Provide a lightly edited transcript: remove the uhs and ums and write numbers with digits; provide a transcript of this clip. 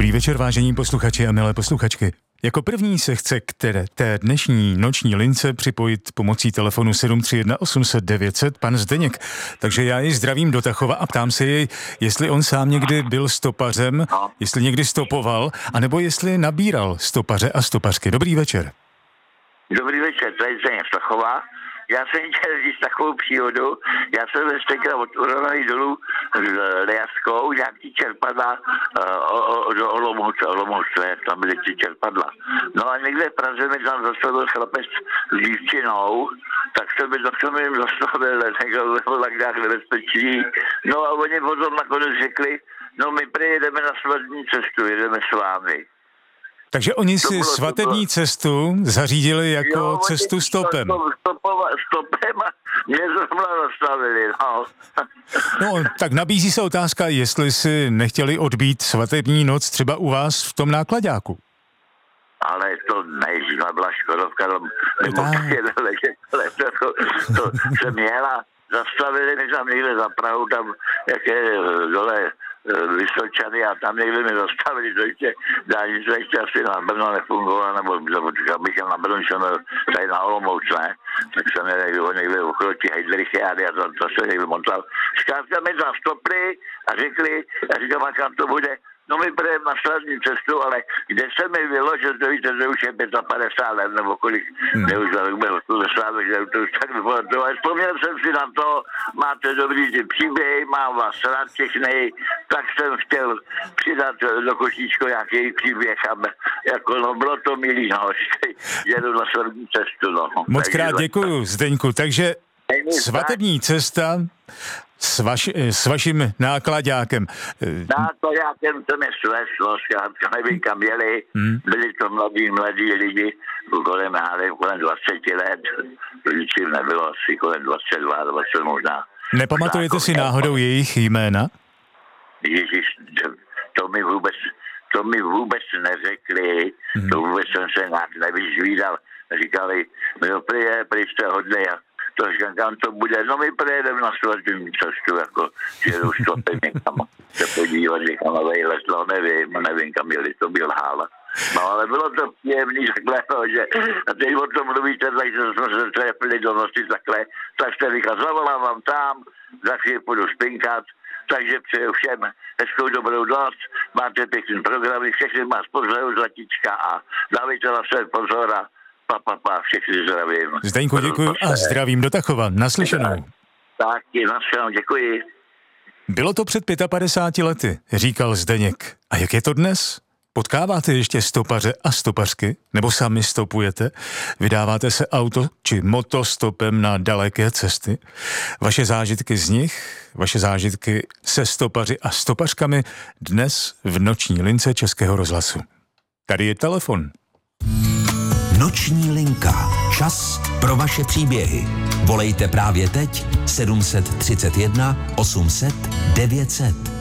Dobrý večer, vážení posluchači a milé posluchačky. Jako první se chce k té dnešní noční lince připojit pomocí telefonu 731 800 900 pan Zdeněk. Takže já jej zdravím do Tachova a ptám se jej, jestli on sám někdy byl stopařem, jestli někdy stopoval, anebo jestli nabíral stopaře a stopařky. Dobrý večer. Dobrý večer, tady Zdeněk z Tachova. Já jsem chtěl říct takovou příhodu. Já jsem tenkrát od Uranových dolů s Liaskou nějaký čerpadla do Olomouce, tam byly ty čerpadla. No a někde v Praze mi tam zastavil chlapec s dívčinou, tak jsem jim zastavil, byl tak nějak nebezpečný. No a oni potom nakonec řekli, no my přijedeme na svatební cestu, jedeme s vámi. Takže oni si svatební cestu zařídili jako cestu stopem. Stopem a mě zrovna zastavili, no. No, tak nabízí se otázka, jestli si nechtěli odbít svatební noc třeba u vás v tom náklaďáku. Ale to nejdřív byla Škodovka, to jsem jela, zastavili mi tam někde za Prahu, tam jak je dole Vysočany a tam někde mi zastavili, to ještě dálnice ještě asi na Brno nefungovala, nebo abych jel na Brno, šel tady na Olomouc, ne? Tak jsem někde okolo těch Heidrichiády a to se někde montal. Zkrátka mi tam stopli a řekli, já říkám, a kam to bude? No my půjdeme na svatební cestu, ale kde se mi vyložil, to víte, že už je 55 let, nebo kolik, už byl tu slávek, že to už tak vypadalo. Ale vzpomněl jsem si na to, máte dobrý ty příběhy, mám vás rád všechny, tak jsem chtěl přidat do košíčko nějaký příběh, jako no bylo to milý, no, jedu na svatební cestu, no. Moc krát děkuju, Zdeňku, takže svatební cesta s vaším náklaďákem. Náklaďákem to mě sveslo, zkrátka nevím kam jeli, byli to mladí lidi, kolem 20 let, ničím nebylo, asi kolem 22, 20 možná. Nepamatujete si náhodou jejich jména? Ježíš, to mi vůbec neřekli, to vůbec jsem se nějak nevyžvídal, říkali, no prý jste hodnej a to říkám, kam to bude, no my prejedeme na svatební cestu, jako jedu stopem někam, se podívat někam na vejleslo, nevím kam jeli, to byl hála. No ale bylo to příjemný takhle, no, že a teď o tom mluvíte, takže jsme se trefili do noci takhle, tak jste říkal, zavolám vám tam, za chvíli půjdu spinkat, takže přeju všem hezkou dobrou noc, máte pěkný programy, všechny vás pozdravuju Zlatička a dávejte na sebe pozor a všechny zdravím. Zdeňku, děkuji a zdravím do Tachova. Naslyšenou. Tak, naslyšenou, děkuji. Bylo to před 55 lety, říkal Zdeněk. A jak je to dnes? Potkáváte ještě stopaře a stopařky? Nebo sami stopujete? Vydáváte se auto či motostopem na daleké cesty? Vaše zážitky z nich, vaše zážitky se stopaři a stopařkami dnes v noční lince Českého rozhlasu. Tady je telefon. Noční linka. Čas pro vaše příběhy. Volejte právě teď 731 800 900.